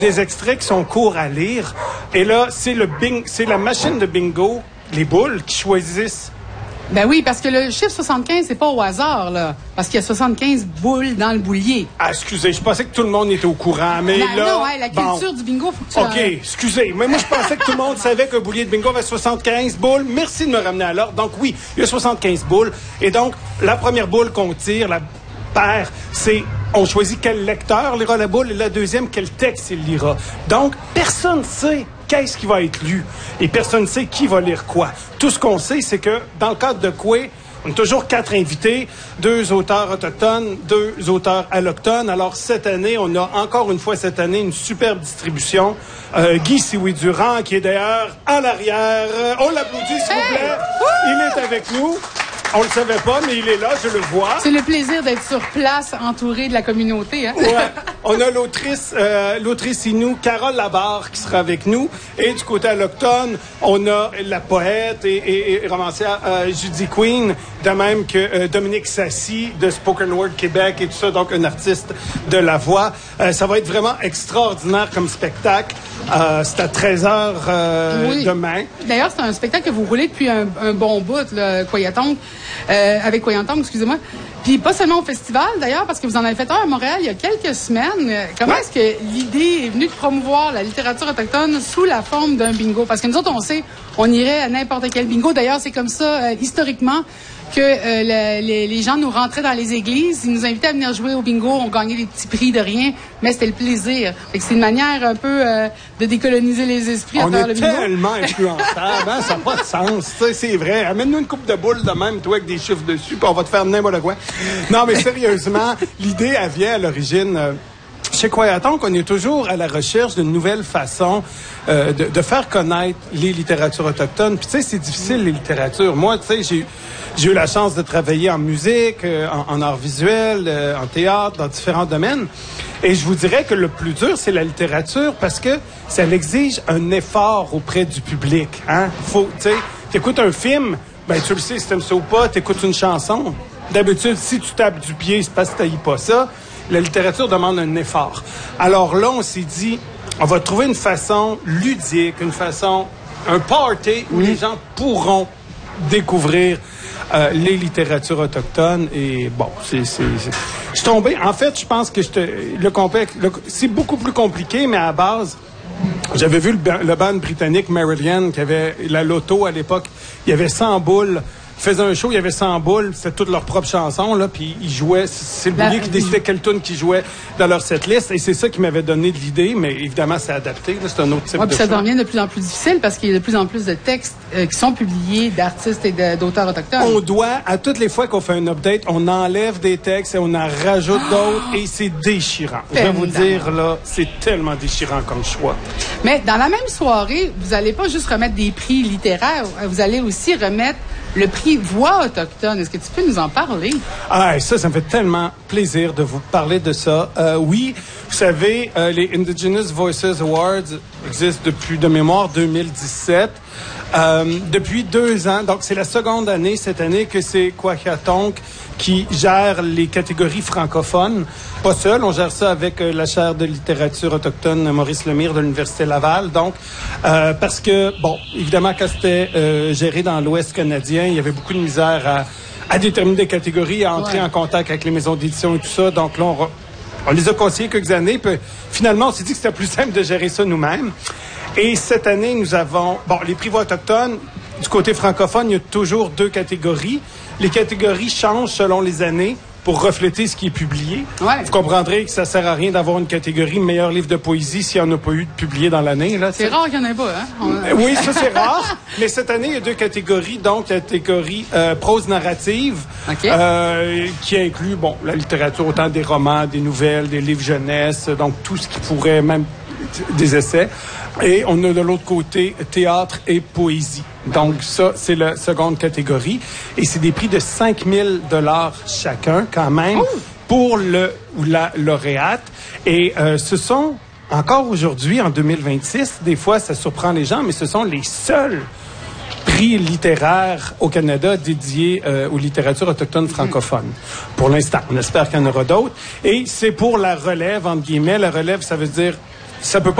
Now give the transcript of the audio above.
Des extraits qui sont courts à lire. Et là, c'est la machine de bingo, les boules, qui choisissent. Ben oui, parce que le chiffre 75, c'est pas au hasard, là. Parce qu'il y a 75 boules dans le boulier. Ah, excusez, je pensais que tout le monde était au courant, mais là... Non, la culture du bingo, faut que tu... OK, excusez, mais moi, je pensais que tout le monde savait qu'un boulier de bingo avait 75 boules. Merci de me ramener à l'ordre. Donc oui, il y a 75 boules. Et donc, la première boule qu'on tire, la paire, c'est... On choisit quel lecteur lira la boule et la deuxième, quel texte il lira. Donc, personne ne sait qu'est-ce qui va être lu et personne ne sait qui va lire quoi. Tout ce qu'on sait, c'est que dans le cadre de Coué, on a toujours 4 invités, 2 auteurs autochtones, 2 auteurs allochtones. Alors, cette année, on a encore une fois cette année une superbe distribution. Guy Sioui-Durand, qui est d'ailleurs à l'arrière. On l'applaudit, s'il vous plaît. Il est avec nous. On le savait pas, mais il est là, je le vois. C'est le plaisir d'être sur place, entouré de la communauté. Hein? Ouais. On a l'autrice Innu, Carole Labarre, qui sera avec nous. Et du côté allochtone, on a la poète et romancière Judy Queen, de même que Dominique Sassi de Spoken Word Québec et tout ça, donc un artiste de la voix. Ça va être vraiment extraordinaire comme spectacle. C'est à 13h demain. D'ailleurs, c'est un spectacle que vous roulez depuis un bon bout, là, Koyatong, avec Koyatong, excusez-moi. Puis pas seulement au festival, d'ailleurs, parce que vous en avez fait un à Montréal il y a quelques semaines. Comment est-ce que l'idée est venue de promouvoir la littérature autochtone sous la forme d'un bingo? Parce que nous autres, on sait, on irait à n'importe quel bingo. D'ailleurs, c'est comme ça, historiquement, que les gens nous rentraient dans les églises, ils nous invitaient à venir jouer au bingo, on gagnait des petits prix de rien, mais c'était le plaisir. Fait que c'est une manière un peu de décoloniser les esprits à travers le bingo. On est tellement influençable, hein? Ça n'a pas de sens, c'est vrai. Amène-nous une coupe de boules de même, toi, avec des chiffres dessus, puis on va te faire n'importe quoi. Non, mais sérieusement, l'idée, elle vient à l'origine... Chez Koyatong, on est toujours à la recherche d'une nouvelle façon de faire connaître les littératures autochtones. Puis tu sais, c'est difficile, les littératures. Moi, tu sais, j'ai eu la chance de travailler en musique, en art visuel, en théâtre, dans différents domaines. Et je vous dirais que le plus dur, c'est la littérature parce que ça exige un effort auprès du public. Hein? Faut, tu sais, t'écoutes un film, ben tu le sais si t'aimes ça ou pas, t'écoutes une chanson. D'habitude, si tu tapes du pied, c'est parce que t'haïs pas ça. La littérature demande un effort. Alors là, on s'est dit, on va trouver une façon ludique, un party où les gens pourront découvrir les littératures autochtones. Et bon, je suis tombé. En fait, je pense que c'est beaucoup plus compliqué, mais à la base, j'avais vu le band britannique Marillion qui avait la loto à l'époque. Il y avait 100 boules. Ils faisaient un show, il y avait 100 boules, c'était toutes leurs propres chansons, là, puis ils jouaient, c'est le boulier qui décidait quelle tune qu'ils jouaient dans leur setlist, et c'est ça qui m'avait donné de l'idée, mais évidemment, c'est adapté, là, c'est un autre type de ça show. devient de plus en plus difficile parce qu'il y a de plus en plus de textes qui sont publiés d'artistes et d'auteurs autochtones. On doit, à toutes les fois qu'on fait un update, on enlève des textes et on en rajoute d'autres, et c'est déchirant. Je vais vous dire, là, c'est tellement déchirant comme choix. Mais dans la même soirée, vous allez pas juste remettre des prix littéraires, vous allez aussi remettre le prix Voix autochtone. Est-ce que tu peux nous en parler? Ah, ça me fait tellement plaisir de vous parler de ça. Oui, vous savez, les Indigenous Voices Awards existent depuis, de mémoire, 2017. Depuis 2 ans, donc c'est la seconde année cette année que c'est Koyatong qui gère les catégories francophones. Pas seul, on gère ça avec la chaire de littérature autochtone Maurice Lemire de l'Université Laval. Donc, parce que, bon, évidemment, quand c'était géré dans l'Ouest canadien, il y avait beaucoup de misère à déterminer des catégories, à entrer en contact avec les maisons d'édition et tout ça. Donc là, on les a conseillés quelques années. Puis, finalement, on s'est dit que c'était plus simple de gérer ça nous-mêmes. Et cette année, nous avons... Bon, les prix Voix autochtones, du côté francophone, il y a toujours 2 catégories. Les catégories changent selon les années pour refléter ce qui est publié. Ouais. Vous comprendrez que ça sert à rien d'avoir une catégorie meilleur livre de poésie s'il n'y en a pas eu de publié dans l'année. Là, c'est rare qu'il n'y en ait pas, hein? Oui, ça c'est rare. Mais cette année, il y a 2 catégories. Donc, la catégorie prose narrative, qui inclut, bon, la littérature, autant des romans, des nouvelles, des livres jeunesse, donc tout ce qui pourrait, même des essais. Et on a de l'autre côté théâtre et poésie. Donc ça, c'est la seconde catégorie. Et c'est des prix de 5 000 $ chacun, quand même, pour le ou la lauréate. Et ce sont, encore aujourd'hui, en 2026, des fois, ça surprend les gens, mais ce sont les seuls prix littéraires au Canada dédiés aux littératures autochtones francophones. Pour l'instant, on espère qu'il y en aura d'autres. Et c'est pour la relève, entre guillemets. La relève, ça veut dire Ça peut pas